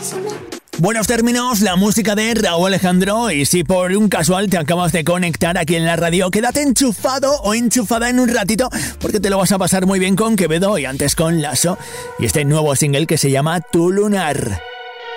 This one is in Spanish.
Buenos términos, la música de Rauw Alejandro, y si por un casual te acabas de conectar aquí en la radio, quédate enchufado o enchufada en un ratito porque te lo vas a pasar muy bien con Quevedo y antes con Lasso y este nuevo single que se llama Tu Lunar.